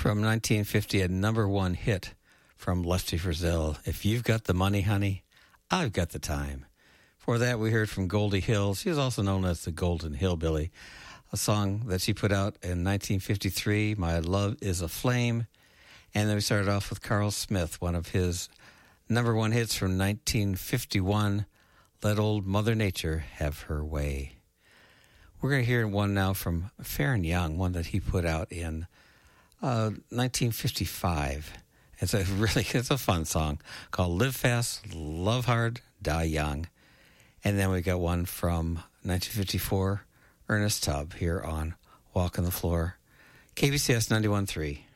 From 1950, a number one hit from Lefty Frizzell. If you've got the money, honey, I've got the time. For that, we heard from Goldie Hill. She is also known as the Golden Hillbilly, a song that she put out in 1953, My Love is a Flame. And then we started off with Carl Smith, one of his number one hits from 1951, Let Old Mother Nature Have Her Way. We're going to hear one now from Faron Young, one that he put out in 1955. It's a fun song called Live Fast, Love Hard, Die Young. And then we got one from 1954, Ernest Tubb here on Walk on the Floor, KBCS 91.3.